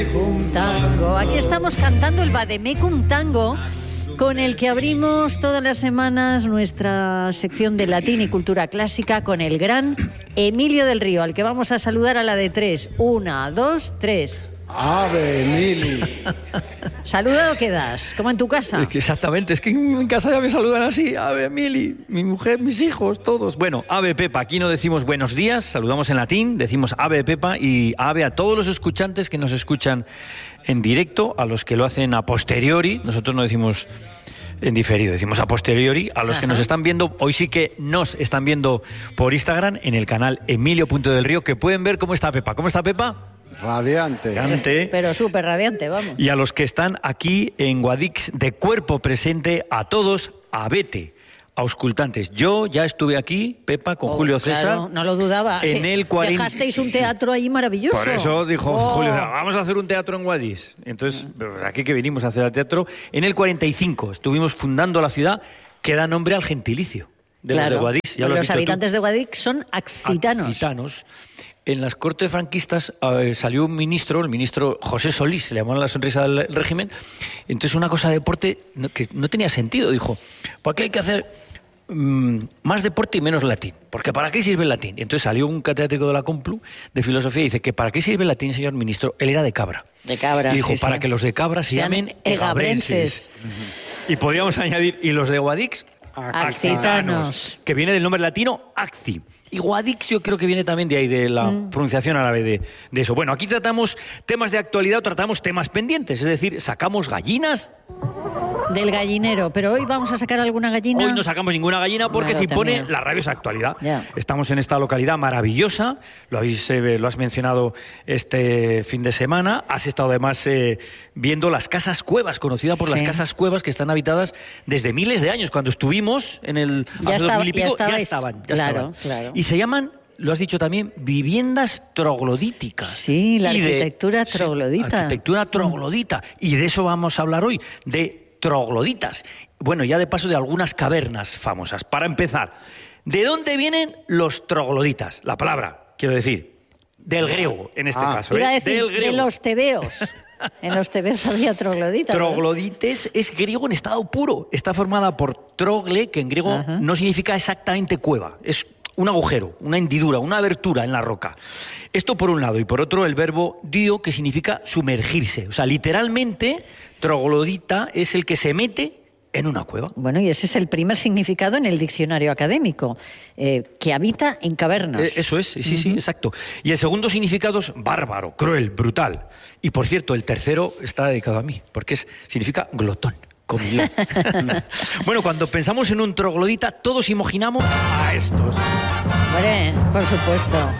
Un tango. Aquí estamos cantando el Vademecum Tango, con el que abrimos todas las semanas nuestra sección de latín y cultura clásica con el gran Emilio del Río, al que vamos a saludar a la de 3. 1, 2, 3. ¡Ave, Emili! ¿Saludado qué das? ¿Como en tu casa? Es que exactamente, es que en casa ya me saludan así. Ave, Emili, mi mujer, mis hijos, todos. Bueno, Ave Pepa, aquí no decimos buenos días, saludamos en latín, decimos Ave Pepa y Ave a todos los escuchantes que nos escuchan en directo, a los que lo hacen a posteriori. Nosotros no decimos en diferido, decimos a posteriori. A los que nos están viendo, hoy sí que nos están viendo por Instagram, en el canal Emilio.delrío, que pueden ver cómo está Pepa. ¿Cómo está Pepa? Radiante. Pero súper radiante, vamos. Y a los que están aquí en Guadix de cuerpo presente, a todos, abete, auscultantes. Yo ya estuve aquí, Pepa, con Julio César. Claro, no lo dudaba. En el 40... Dejasteis un teatro ahí maravilloso. Por eso dijo Julio César, vamos a hacer un teatro en Guadix. Entonces, aquí que vinimos a hacer el teatro. En el 45 estuvimos fundando la ciudad que da nombre al gentilicio de los de Guadix. Ya los habitantes de Guadix son accitanos. Accitanos. En las Cortes franquistas salió un ministro, el ministro José Solís, se le llamó la sonrisa del régimen. Entonces una cosa de deporte que no tenía sentido. Dijo, ¿por qué hay que hacer más deporte y menos latín? Porque ¿para qué sirve el latín? Y entonces salió un catedrático de la Complu de filosofía y dice que ¿para qué sirve el latín, señor ministro? Él era de Cabra. De Cabra, y dijo, sí, para sí. que los de Cabra se llamen egabrenses. Y podríamos añadir, y los de Guadix, accitanos, que viene del nombre latino acci. Y Guadix yo creo que viene también de ahí, de la pronunciación árabe de eso. Bueno, aquí tratamos temas de actualidad o tratamos temas pendientes, es decir, sacamos gallinas. Del gallinero, pero hoy vamos a sacar alguna gallina. Hoy no sacamos ninguna gallina porque se impone la rabiosa actualidad. Ya. Estamos en esta localidad maravillosa, lo has mencionado este fin de semana. Has estado además viendo las casas cuevas, conocida por las casas cuevas que están habitadas desde miles de años. Cuando estuvimos en el hace 2000 y pico, ya estaban. Claro. Y se llaman, lo has dicho también, viviendas troglodíticas. Sí, la arquitectura troglodita. Sí, arquitectura troglodita. Y de eso vamos a hablar hoy, de trogloditas. Bueno, ya de paso de algunas cavernas famosas. Para empezar, ¿de dónde vienen los trogloditas? La palabra, quiero decir, del griego en este caso. Iba a decir, del griego. de los tebeos. En los tebeos había trogloditas. Troglodites es griego en estado puro. Está formada por trogle, que en griego no significa exactamente cueva. Es un agujero, una hendidura, una abertura en la roca. Esto por un lado. Y por otro, el verbo dio, que significa sumergirse. O sea, literalmente, troglodita es el que se mete en una cueva. Bueno, y ese es el primer significado en el diccionario académico, que habita en cavernas. Eso es, sí, exacto. Y el segundo significado es bárbaro, cruel, brutal. Y por cierto, el tercero está dedicado a mí, porque significa glotón. Comilón. Bueno, cuando pensamos en un troglodita, todos imaginamos a estos. Bueno, por supuesto.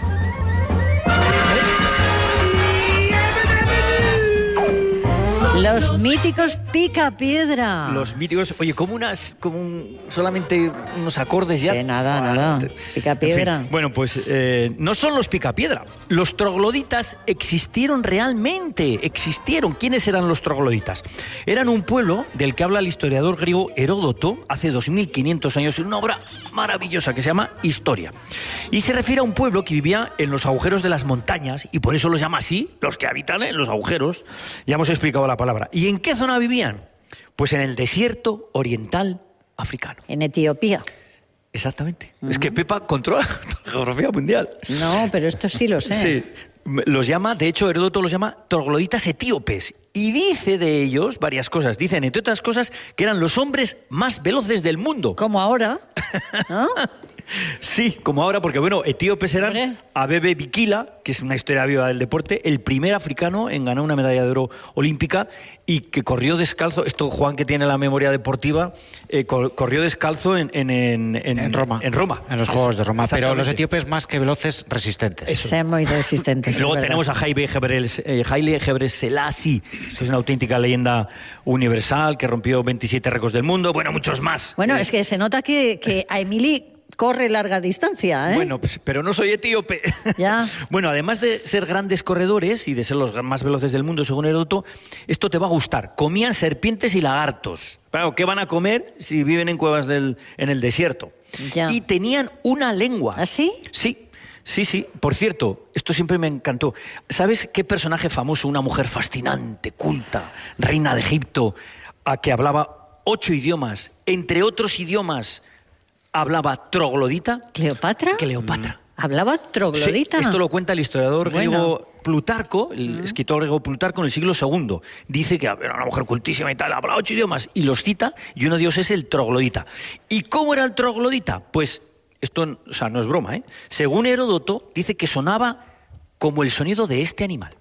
Los míticos Picapiedra. Los míticos, oye, solamente unos acordes ya. Sí, nada. Picapiedra. En fin, bueno, pues no son los Picapiedra. Los trogloditas existieron realmente, existieron. ¿Quiénes eran los trogloditas? Eran un pueblo del que habla el historiador griego Heródoto hace 2500 años en una obra maravillosa que se llama Historia. Y se refiere a un pueblo que vivía en los agujeros de las montañas y por eso los llama así, los que habitan en los agujeros. Ya hemos explicado la palabra. ¿Y en qué zona vivían? Pues en el desierto oriental africano. En Etiopía. Exactamente. Es que Pepa controla la geografía mundial. No, pero esto sí lo sé. Sí. Los llama, de hecho, Heródoto los llama trogloditas etíopes. Y dice de ellos varias cosas. Dicen, entre otras cosas, que eran los hombres más veloces del mundo. Como ahora, ¿no? Sí, como ahora, porque bueno, etíopes eran Abebe Bikila, que es una historia viva del deporte, el primer africano en ganar una medalla de oro olímpica y que corrió descalzo, esto Juan que tiene la memoria deportiva, corrió descalzo en Roma. En Roma. En los Juegos de Roma, pero los etíopes más que veloces, resistentes. Eso. Sean muy resistentes. Y luego tenemos a Haile Gebrselassie, que es una auténtica leyenda universal, que rompió 27 récords del mundo, bueno, muchos más. Bueno, es que se nota que a Emili corre larga distancia, ¿eh? Bueno, pues, pero no soy etíope. Ya. Bueno, además de ser grandes corredores y de ser los más veloces del mundo, según Heródoto, esto te va a gustar. Comían serpientes y lagartos. Claro, ¿qué van a comer si viven en cuevas en el desierto? Ya. Y tenían una lengua. ¿Ah, sí? Sí. Sí, sí. Por cierto, esto siempre me encantó. ¿Sabes qué personaje famoso, una mujer fascinante, culta, reina de Egipto, a que hablaba 8 idiomas, entre otros idiomas hablaba troglodita? ¿Cleopatra? Cleopatra. ¿Hablaba troglodita? Sí, esto lo cuenta el historiador griego Plutarco, el escritor griego Plutarco en el siglo II. Dice que era una mujer cultísima y tal, habla 8 idiomas y los cita, y uno de ellos es el troglodita. ¿Y cómo era el troglodita? Pues esto, no es broma, ¿eh? Según Heródoto, dice que sonaba como el sonido de este animal.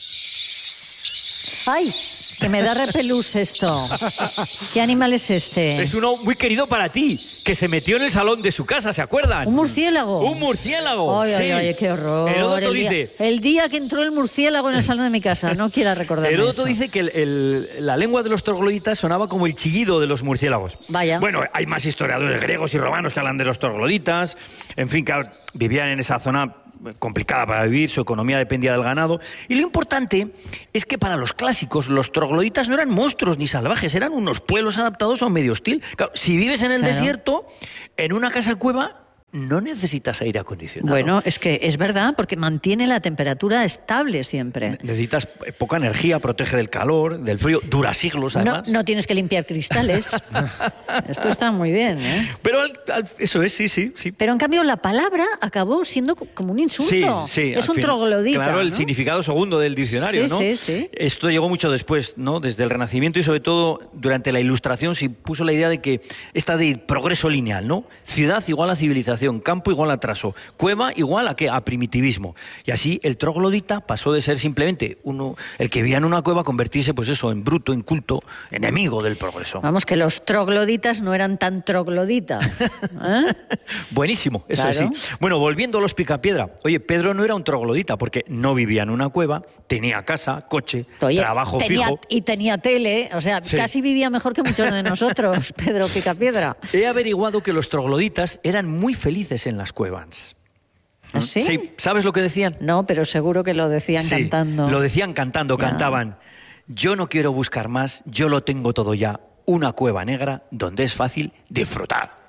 ¡Ay! Que me da repelús esto. ¿Qué animal es este? Es uno muy querido para ti, que se metió en el salón de su casa, ¿se acuerdan? ¿Un murciélago? ¡Un murciélago! Ay, sí. ay, qué horror. Heródoto dice... El día que entró el murciélago en el salón de mi casa, no quiera recordar. Heródoto dice que la lengua de los trogloditas sonaba como el chillido de los murciélagos. Vaya. Bueno, hay más historiadores griegos y romanos que hablan de los trogloditas. En fin, que vivían en esa zona complicada para vivir, su economía dependía del ganado. Y lo importante es que para los clásicos los trogloditas no eran monstruos ni salvajes, eran unos pueblos adaptados a un medio hostil. Claro, si vives en el desierto, en una casa cueva, no necesitas aire acondicionado. Bueno, es que es verdad, porque mantiene la temperatura estable siempre. Necesitas poca energía, protege del calor, del frío, dura siglos además. No tienes que limpiar cristales. Esto está muy bien, ¿eh? Pero eso es, sí. Pero en cambio la palabra acabó siendo como un insulto. Sí, es un troglodita. Claro, el ¿no? significado segundo del diccionario, ¿no? Sí. Esto llegó mucho después, ¿no? Desde el Renacimiento y sobre todo durante la Ilustración se puso la idea de que esta de progreso lineal, ¿no? Ciudad igual a civilización, campo igual a atraso, cueva igual a ¿qué? A primitivismo. Y así el troglodita pasó de ser simplemente el que vivía en una cueva a convertirse, pues eso, en bruto, inculto, enemigo del progreso. Vamos, que los trogloditas no eran tan trogloditas. ¿Eh? Buenísimo, eso claro. sí. Bueno, volviendo a los Picapiedra. Oye, Pedro no era un troglodita porque no vivía en una cueva, tenía casa, coche, trabajo fijo. Y tenía tele, o sea, casi vivía mejor que muchos de nosotros, Pedro Picapiedra. He averiguado que los trogloditas eran muy felices en las cuevas. ¿Ah, sí? Sí, ¿sabes lo que decían? No, pero seguro que lo decían cantando. Lo decían cantando, cantaban. Yo no quiero buscar más, yo lo tengo todo ya. Una cueva negra donde es fácil disfrutar.